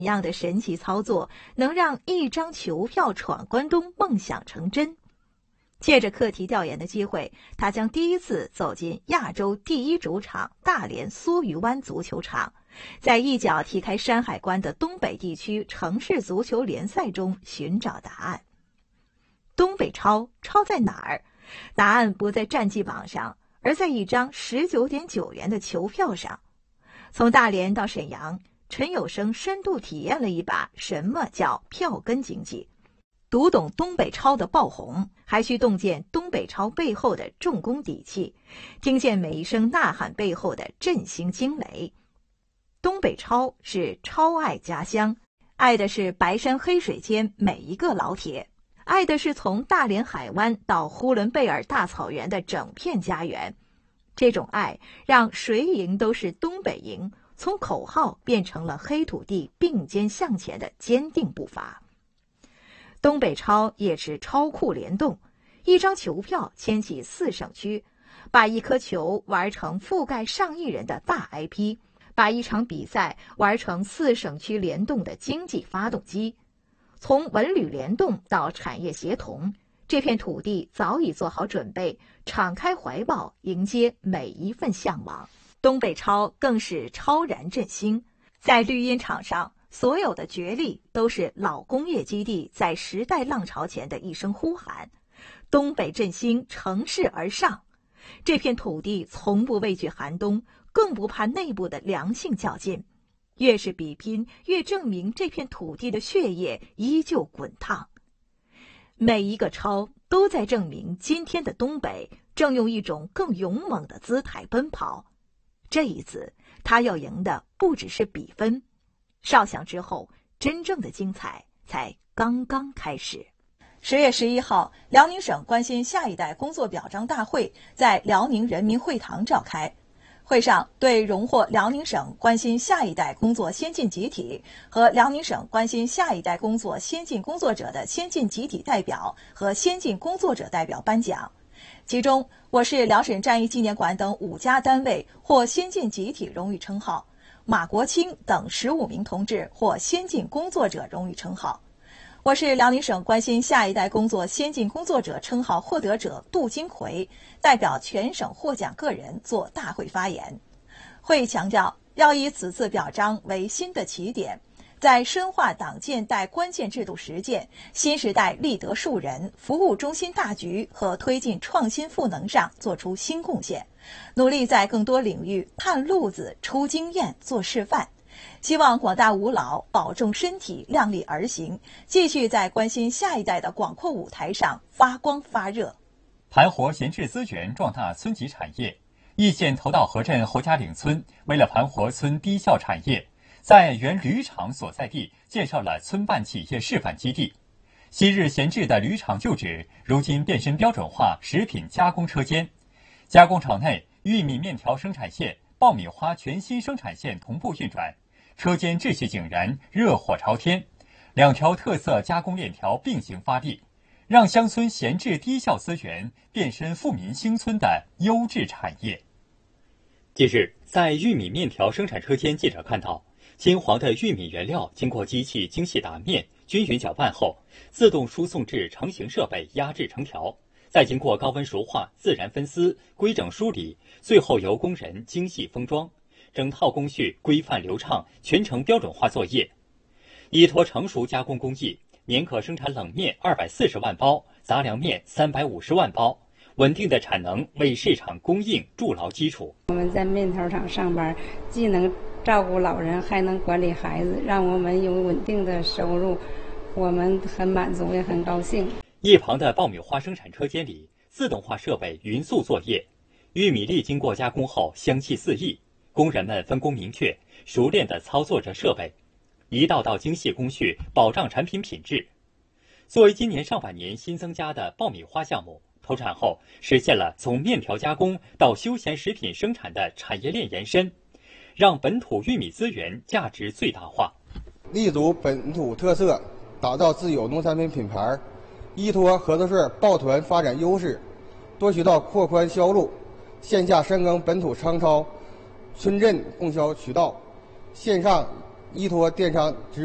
样的神奇操作能让一张球票闯关东梦想成真？借着课题调研的机会，他将第一次走进亚洲第一主场大连梭鱼湾足球场，在一脚踢开山海关的东北地区城市足球联赛中寻找答案。东北超在哪儿？答案不在战绩榜上，而在一张19.9元的球票上。从大连到沈阳，陈有生深度体验了一把什么叫票根经济。读懂东北超的爆红，还需洞见东北超背后的重工底气，听见每一声呐喊背后的振兴惊雷。东北超是超爱家乡，爱的是白山黑水间每一个老铁，爱的是从大连海湾到呼伦贝尔大草原的整片家园。这种爱让谁赢都是东北赢，从口号变成了黑土地并肩向前的坚定步伐。东北超也是超酷联动，一张球票牵起4省区，把一颗球玩成覆盖上亿人的大 IP， 把一场比赛玩成4省区联动的经济发动机。从文旅联动到产业协同，这片土地早已做好准备，敞开怀抱迎接每一份向往。东北超更是超然振兴，在绿茵场上，所有的角力都是老工业基地在时代浪潮前的一声呼喊。东北振兴，乘势而上。这片土地从不畏惧寒冬，更不怕内部的良性较劲。越是比拼，越证明这片土地的血液依旧滚烫。每一个超都在证明，今天的东北正用一种更勇猛的姿态奔跑。这一次，他要赢的不只是比分。哨响之后，真正的精彩才刚刚开始。10月11号，辽宁省关心下一代工作表彰大会在辽宁人民会堂召开。会上，对荣获辽宁省关心下一代工作先进集体和辽宁省关心下一代工作先进工作者的先进集体代表和先进工作者代表颁奖。其中，我市辽沈战役纪念馆等5家单位获先进集体荣誉称号，马国清等15名同志获先进工作者荣誉称号。我市辽宁省关心下一代工作先进工作者称号获得者杜金奎代表全省获奖个人作大会发言。会强调，要以此次表彰为新的起点，在深化党建代关键制度实践、新时代立德树人、服务中心大局和推进创新赋能上做出新贡献，努力在更多领域探路子、出经验、做示范。希望广大吾老保重身体，量力而行，继续在关心下一代的广阔舞台上发光发热。 盘活闲置资源，壮大村级产业。易县头道河镇侯家岭村为了盘活村低效产业，在原铝厂所在地建设了村办企业示范基地。昔日闲置的铝厂旧址，如今变身标准化食品加工车间。加工厂内玉米面条生产线、爆米花全新生产线同步运转，车间秩序井然，热火朝天，2条特色加工链条并行发力，让乡村闲置低效资源变身富民兴村的优质产业。近日，在玉米面条生产车间，记者看到金黄的玉米原料经过机器精细打面、均匀搅拌后，自动输送至成型设备压制成条，再经过高温熟化、自然分丝、规整梳理，最后由工人精细封装。整套工序规范流畅，全程标准化作业。依托成熟加工工艺，年可生产冷面240万包，杂粮面350万包，稳定的产能为市场供应筑牢基础。 我们在面条厂上班，既能照顾老人，还能管理孩子，让我们有稳定的收入，我们很满足，也很高兴。 一旁的爆米花生产车间里，自动化设备匀速作业，玉米粒经过加工后香气四溢，工人们分工明确，熟练地操作着设备，一道道精细工序保障产品品质。作为今年上半年新增加的爆米花项目，投产后实现了从面条加工到休闲食品生产的产业链延伸，让本土玉米资源价值最大化。 立足本土特色，打造自有农产品品牌，依托合作社抱团发展优势，多渠道扩宽销路，线下深耕本土商超、村镇供销渠道，线上依托电商直